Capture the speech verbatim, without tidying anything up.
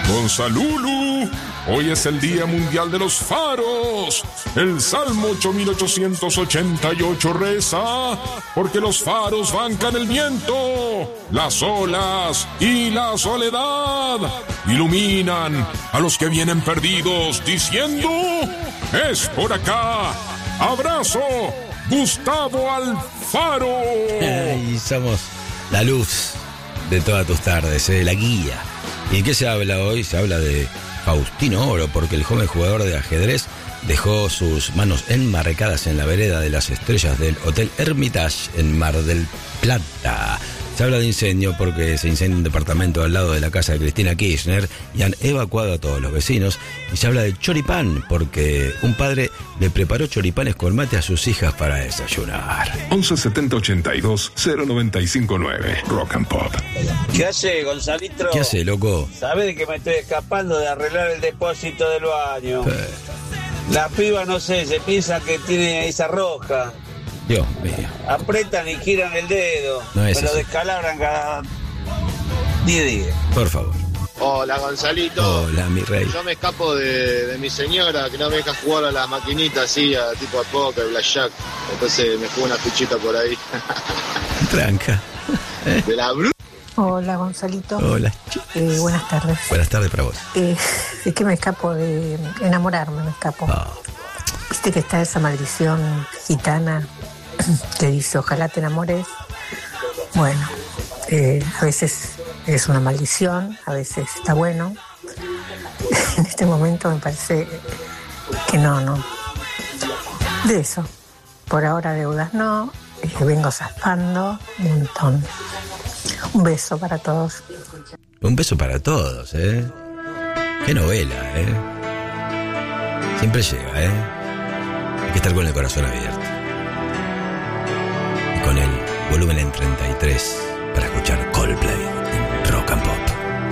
Gonzalulu, hoy es el Día Mundial de los Faros. El Salmo ocho mil ochocientos ochenta y ocho reza: porque los faros bancan el viento, las olas y la soledad. Iluminan a los que vienen perdidos, diciendo: es por acá. Abrazo, Gustavo Alfaro. Y somos la luz de todas tus tardes, ¿eh? La guía. ¿Y qué se habla hoy? Se habla de Faustino Oro, porque el joven jugador de ajedrez dejó sus manos enmarcadas en la vereda de las estrellas del Hotel Hermitage en Mar del Plata. Se habla de incendio porque se incendia un departamento al lado de la casa de Cristina Kirchner y han evacuado a todos los vecinos. Y se habla de choripán porque un padre le preparó choripanes con mate a sus hijas para desayunar. once setenta ochenta y dos cero noventa y cinco nueve Rock and Pop. ¿Qué hace, Gonzalito? ¿Qué hace, loco? ¿Sabés de que me estoy escapando de arreglar el depósito del baño? Eh. La piba, no sé, se piensa que tiene esa roja. Dios mío. Apretan y giran el dedo. No es me lo así. descalabran cada diez días. Por favor. Hola, Gonzalito. Hola, mi rey. Yo me escapo de, de mi señora, que no me deja jugar a las maquinitas así, a tipo a póker, blackjack. Entonces me juego una fichita por ahí. Tranca. De la bruta. Hola, Gonzalito. Hola. Eh, buenas tardes. Buenas tardes para vos. Eh, es que me escapo de enamorarme, me escapo. Oh. Viste que está esa maldición gitana que dice ojalá te enamores. Bueno, eh, a veces es una maldición, a veces está bueno. En este momento me parece que no, no. De eso, por ahora deudas no, eh, vengo zafando un montón. Un beso para todos. Un beso para todos, ¿eh? Qué novela, ¿eh? Siempre llega, ¿eh? Hay que estar con el corazón abierto. Y con el volumen en treinta y tres para escuchar Coldplay.